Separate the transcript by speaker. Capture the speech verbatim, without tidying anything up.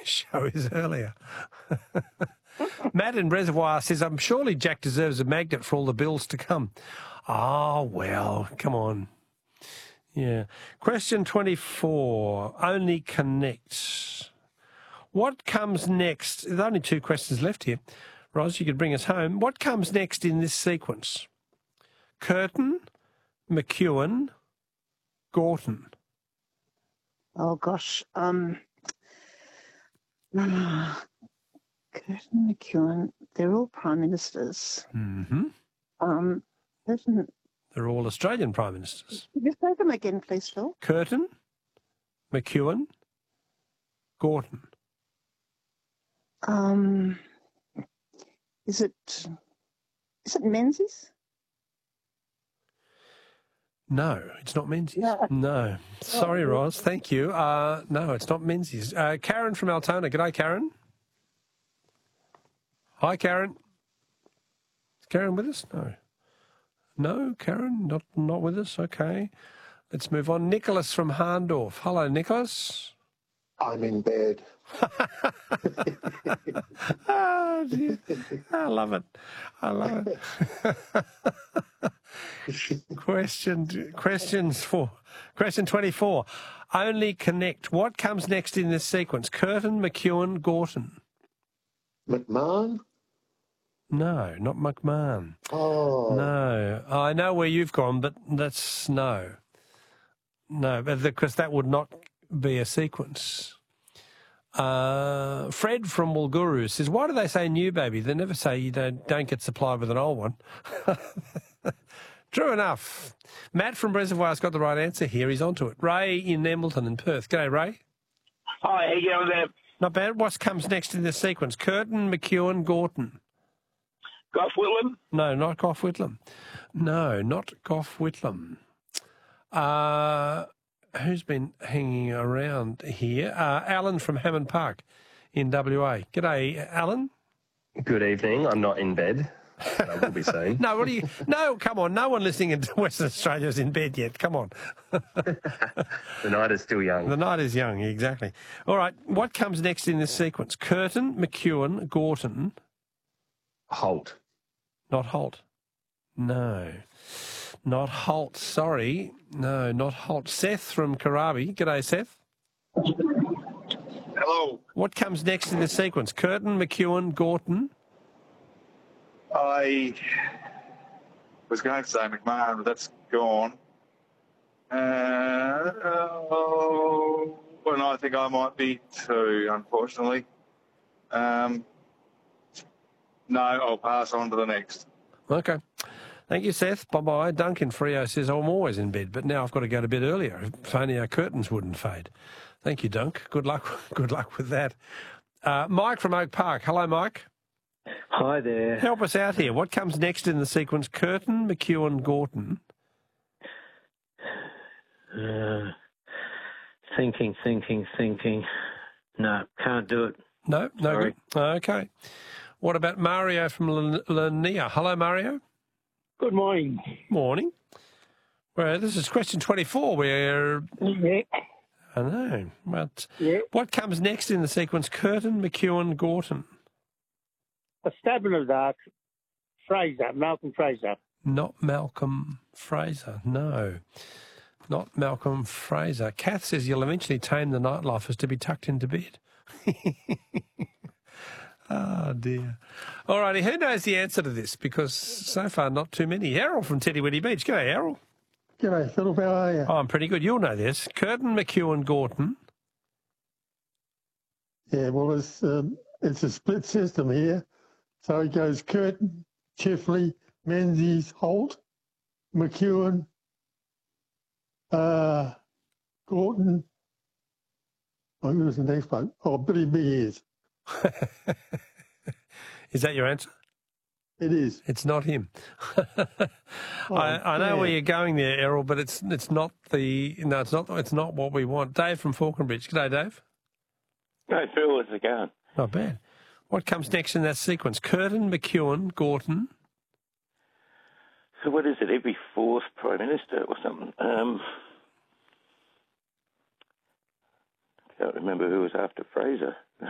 Speaker 1: show is earlier. Matt in Reservoir says, I'm surely Jack deserves a magnet for all the bills to come. Oh, well, come on. Yeah. Question twenty-four, only connect. What comes next? There's only two questions left here. Ros, you could bring us home. What comes next in this sequence? Curtin, McEwen, Gorton.
Speaker 2: Oh, gosh. Um, Curtin, McEwen, they're all prime ministers.
Speaker 1: Mm-hmm.
Speaker 2: Um, Curtin,
Speaker 1: They're all Australian prime ministers.
Speaker 2: could you say them again, please, Phil?
Speaker 1: Curtin, McEwen, Gorton.
Speaker 2: Um, is it, is it Menzies?
Speaker 1: No, it's not Menzies.
Speaker 2: No.
Speaker 1: No. Sorry, Ros. Thank you. Uh, no, it's not Menzies. Uh, Karen from Altona. G'day, Karen. Hi, Karen. Is Karen with us? No. No, Karen, not not with us. Okay. Let's move on. Nicholas from Harndorf. Hello, Nicholas.
Speaker 3: I'm in bed.
Speaker 1: Oh, dear. I love it. I love it. Question, questions for, question twenty-four. Only connect. What comes next in this sequence? Curtin, McEwen, Gorton.
Speaker 3: McMahon?
Speaker 1: No, not McMahon.
Speaker 3: Oh.
Speaker 1: No. I know where you've gone, but that's no. No, because that would not be a sequence. Uh, Fred from Walguru says, why do they say new baby? They never say you don't, don't get supplied with an old one. True enough. Matt from Reservoir's got the right answer here. He's onto it. Ray in Embleton in Perth. G'day, Ray.
Speaker 4: Hi, how you going there?
Speaker 1: Not bad. What comes next in this sequence? Curtin, McEwen, Gorton.
Speaker 4: Gough Whitlam?
Speaker 1: No, not Gough Whitlam. No, not Gough Whitlam. Uh, who's been hanging around here? Uh, Alan from Hammond Park in W A. G'day, Alan.
Speaker 5: Good evening. I'm not in bed, but I will be soon.
Speaker 1: No, what are you? No, come on. No one listening in Western Australia is in bed yet. Come on.
Speaker 5: The night is still young.
Speaker 1: The night is young, exactly. All right. What comes next in this sequence? Curtin, McEwen, Gorton.
Speaker 5: Holt.
Speaker 1: Not Holt. No. Not Holt. Sorry. No, not Holt. Seth from Karabi. G'day, Seth.
Speaker 6: Hello.
Speaker 1: What comes next in this sequence? Curtin, McEwen, Gorton.
Speaker 6: I was going to say McMahon, but that's gone. Uh, oh, well, I think I might be too, unfortunately. Um, no, I'll pass on to the next.
Speaker 1: Okay. Thank you, Seth. Bye-bye. Duncan Frio says, I'm always in bed, but now I've got to go to bed earlier if only our curtains wouldn't fade. Thank you, Dunk. Good luck. Good luck with that. Uh, Mike from Oak Park. Hello, Mike.
Speaker 7: Hi there.
Speaker 1: Help us out here. What comes next in the sequence? Curtin, McEwen, Gorton.
Speaker 7: Uh, thinking, thinking, thinking. No, can't do it.
Speaker 1: No, no
Speaker 7: Sorry.
Speaker 1: good. Okay. What about Mario from L- Lania? Hello, Mario.
Speaker 4: Good morning.
Speaker 1: Morning. Well, this is question twenty-four. Where
Speaker 4: Yeah.
Speaker 1: I know. But
Speaker 4: Yeah.
Speaker 1: what comes next in the sequence? Curtin, McEwen, Gorton.
Speaker 4: A stab in the dark. Fraser, Malcolm Fraser.
Speaker 1: Not Malcolm Fraser. No. Not Malcolm Fraser. Kath says you'll eventually tame the nightlifers to be tucked into bed. Oh, dear. All righty, who knows the answer to this? Because so far, not too many. Errol from Teddy Whitty Beach. G'day, Errol.
Speaker 8: G'day, Philip. How are you?
Speaker 1: Oh, I'm pretty good. You'll know this. Curtin, McEwen, Gorton.
Speaker 8: Yeah, well, it's, um, it's a split system here. So it goes Curtin, Chifley, Menzies, Holt, McEwen, uh, Gorton. Oh, who was the next one? Oh, Billy Beers.
Speaker 1: Is that your answer?
Speaker 8: It is.
Speaker 1: It's not him.
Speaker 8: Oh,
Speaker 1: I, I know
Speaker 8: yeah.
Speaker 1: where you're going there, Errol, but it's it's not the no, it's not it's not what we want. Dave from Falconbridge. G'day, Dave.
Speaker 9: Hey, Phil, how's it going?
Speaker 1: Not bad. What comes next in that sequence? Curtin, McEwen, Gorton.
Speaker 9: So what is it? Every fourth Prime Minister or something? Um, I can't remember who was after Fraser.